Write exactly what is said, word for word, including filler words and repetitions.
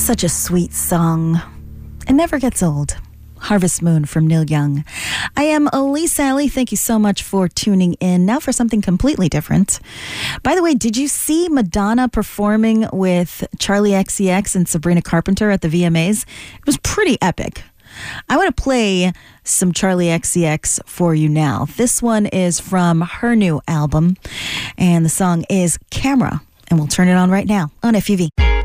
Such a sweet song. It never gets old. Harvest Moon from Neil Young. I am Elise Alley. Thank you so much for tuning in. Now for something completely different. By the way, did you see Madonna performing with Charlie X C X and Sabrina Carpenter at the V M As? It was pretty epic. I want to play some Charlie X C X for you now. This one is from her new album, and the song is Camera, and we'll turn it on right now on F U V.